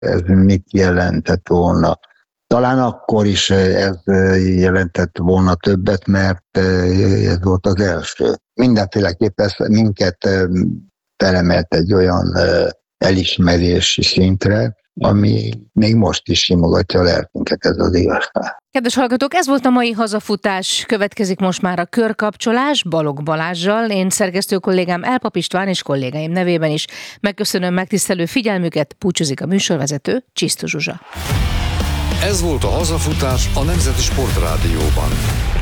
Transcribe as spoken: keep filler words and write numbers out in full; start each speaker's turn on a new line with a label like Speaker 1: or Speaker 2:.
Speaker 1: ez mit jelentett volna. Talán akkor is ez jelentett volna többet, mert ez volt az első. Mindenféleképpen minket felemelt egy olyan elismerési szintre, ami még most is simogatja a lelkünket, ez az igazság.
Speaker 2: Kedves hallgatók, ez volt a mai hazafutás. Következik most már a körkapcsolás Balogh Balázssal. Én szerkesztő kollégám Elpap István és kollégáim nevében is megköszönöm megtisztelő figyelmüket. Búcsúzik a műsorvezető, Csisztus Zsuzsa.
Speaker 3: Ez volt a hazafutás a Nemzeti Sportrádióban.